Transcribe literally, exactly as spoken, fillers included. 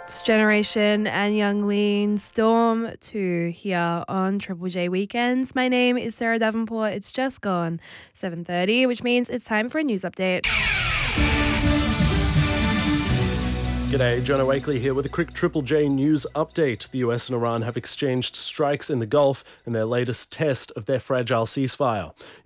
It's Generation and Young Lean Storm two here on Triple J Weekends. My name is Sarah Davenport. It's just gone seven thirty, which means it's time for a news update. G'day, Jonah Wakely here with a quick Triple J news update. The U S and Iran have exchanged strikes in the Gulf in their latest test of their fragile ceasefire.